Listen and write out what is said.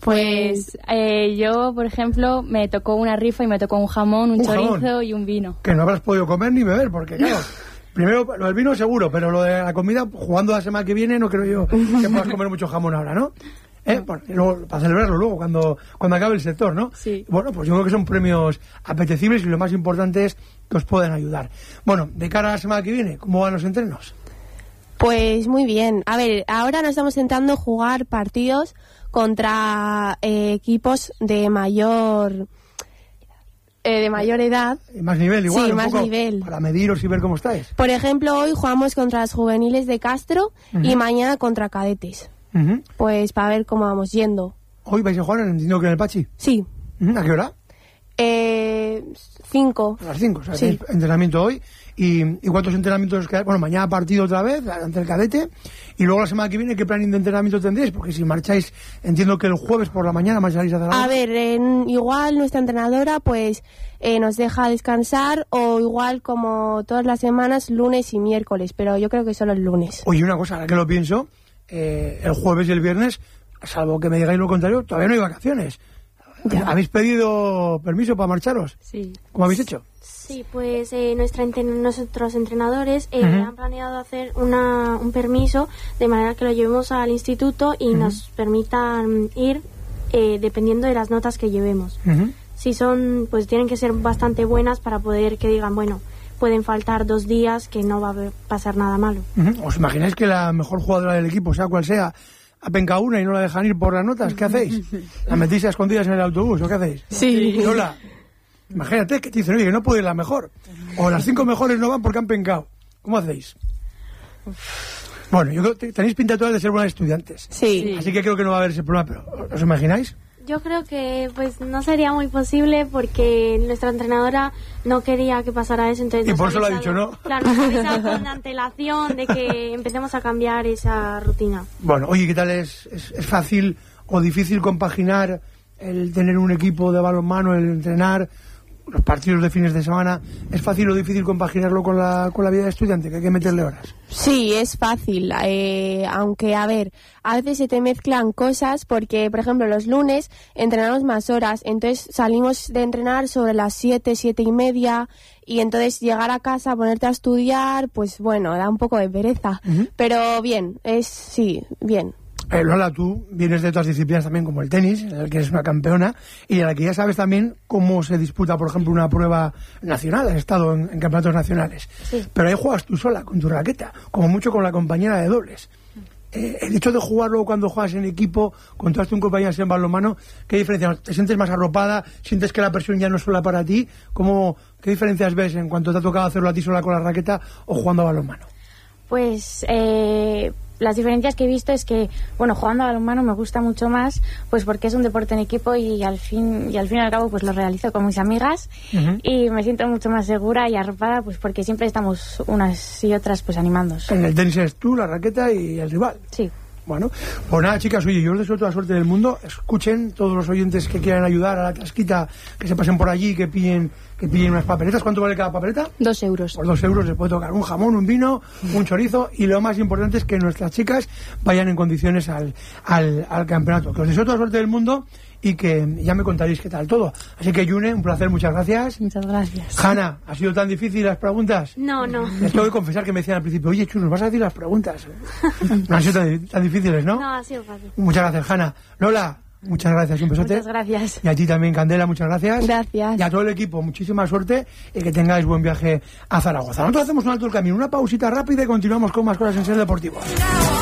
Pues yo, por ejemplo, me tocó una rifa y me tocó un jamón, un chorizo y un vino. Que no habrás podido comer ni beber, porque claro, primero lo del vino seguro, pero lo de la comida, jugando la semana que viene, no creo yo que puedas comer mucho jamón ahora, ¿no? Bueno, y luego, para celebrarlo luego, cuando acabe el sector, ¿no? Sí. Bueno, pues yo creo que son premios apetecibles y lo más importante es que os puedan ayudar. Bueno, de cara a la semana que viene, ¿cómo van los entrenos? Pues muy bien. A ver, ahora nos estamos intentando jugar partidos contra equipos de mayor edad. Más nivel igual, sí, un más poco, nivel. para mediros y ver cómo estáis. Por ejemplo, hoy jugamos contra las juveniles de Castro y mañana contra cadetes. Pues para ver cómo vamos yendo. ¿Hoy vais a jugar entiendo que en el Pachi? Sí. ¿A qué hora? 5. A las 5, o sea, sí. tenéis entrenamiento hoy. ¿Y cuántos entrenamientos quedan? Bueno, mañana partido otra vez ante el cadete. Y luego la semana que viene, ¿qué planning de entrenamiento tendréis? Porque si marcháis, entiendo que el jueves por la mañana marcharéis a Zaragoza. A ver, igual nuestra entrenadora pues nos deja descansar, o igual como todas las semanas, lunes y miércoles, pero yo creo que solo el lunes. Oye, una cosa, ahora que lo pienso, el jueves y el viernes, salvo que me digáis lo contrario, todavía no hay vacaciones. Ya. ¿Habéis pedido permiso para marcharos? Sí. ¿Cómo habéis hecho? Sí, pues nuestros entrenadores han planeado hacer un permiso de manera que lo llevemos al instituto y nos permitan ir dependiendo de las notas que llevemos. Si son, pues tienen que ser bastante buenas para poder que digan, bueno, pueden faltar 2 días, que no va a pasar nada malo. ¿Os imagináis que la mejor jugadora del equipo, sea cual sea, ha pencado una y no la dejan ir por las notas? ¿Qué hacéis? ¿La metís a escondidas en el autobús o qué hacéis? Sí. Lola, imagínate que te dicen, oye, que no puede ir la mejor. O las 5 mejores no van porque han pencado. ¿Cómo hacéis? Bueno, yo creo que tenéis pinta todas de ser buenas estudiantes. Sí. Así que creo que no va a haber ese problema, pero ¿os imagináis? Yo creo que pues no sería muy posible porque nuestra entrenadora no quería que pasara eso, entonces Y nos por eso lo ha avisado, dicho, ¿no? Claro, nos ha avisado con antelación de que empecemos a cambiar esa rutina. Bueno, oye, ¿qué tal es fácil o difícil compaginar el tener un equipo de balonmano, el entrenar, los partidos de fines de semana? ¿Es fácil o difícil compaginarlo con la vida de estudiante, que hay que meterle horas? Sí, es fácil, aunque a ver, a veces se te mezclan cosas porque, por ejemplo, los lunes entrenamos más horas, entonces salimos de entrenar sobre las 7:30 y entonces llegar a casa, ponerte a estudiar, pues bueno, da un poco de pereza, pero bien, bien. Lola, tú vienes de otras disciplinas también, como el tenis, en el que eres una campeona, y en la que ya sabes también cómo se disputa, por ejemplo, una prueba nacional. Has estado en campeonatos nacionales. Sí. Pero ahí juegas tú sola, con tu raqueta, como mucho con la compañera de dobles. El hecho de jugar luego cuando juegas en equipo, contra un compañero en balonmano, ¿qué diferencia? ¿Te sientes más arropada? ¿Sientes que la presión ya no es sola para ti? ¿Qué diferencias ves en cuanto te ha tocado hacerlo a ti sola con la raqueta o jugando a balonmano? Pues las diferencias que he visto es que, bueno, jugando a balonmano me gusta mucho más, pues porque es un deporte en equipo y al fin y al cabo pues lo realizo con mis amigas y me siento mucho más segura y arropada, pues porque siempre estamos unas y otras pues animándonos. En el tenis eres tú, la raqueta y el rival. Sí. Bueno, pues nada, chicas, oye, yo os deseo toda la suerte del mundo. Escuchen todos los oyentes que quieran ayudar a la Tasquita, que se pasen por allí, que pillen unas papeletas. ¿Cuánto vale cada papeleta? 2 euros. Por 2 euros les puede tocar un jamón, un vino, un chorizo, y lo más importante es que nuestras chicas vayan en condiciones al campeonato. Que os deseo toda la suerte del mundo y que ya me contaréis qué tal todo. Así que, Yune, un placer, muchas gracias. Muchas gracias. Hanna, ¿ha sido tan difícil las preguntas? No. Les tengo que confesar que me decían al principio, oye, Chus, ¿nos vas a decir las preguntas? No han sido tan difíciles, ¿no? No, ha sido fácil. Muchas gracias, Hanna. Lola, muchas gracias, un besote. Muchas gracias. Y a ti también, Candela, muchas gracias. Gracias. Y a todo el equipo, muchísima suerte y que tengáis buen viaje a Zaragoza. Nosotros hacemos un alto el camino, una pausita rápida y continuamos con más cosas en Ser Deportivo.